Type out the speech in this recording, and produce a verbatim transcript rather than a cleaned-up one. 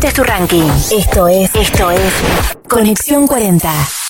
Este es tu ranking. Esto es, esto es Conexión cuarenta.